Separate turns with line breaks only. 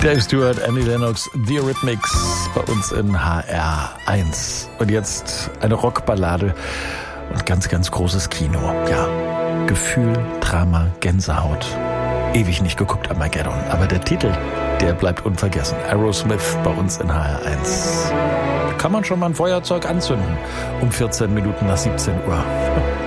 Dave Stewart, Annie Lennox, The Eurythmics bei uns in HR1. Und jetzt eine Rockballade und ganz, ganz großes Kino. Ja, Gefühl, Drama, Gänsehaut. Ewig nicht geguckt, Armageddon. Aber der Titel, der bleibt unvergessen. Aerosmith bei uns in HR1. Kann man schon mal ein Feuerzeug anzünden um 14 Minuten nach 17 Uhr.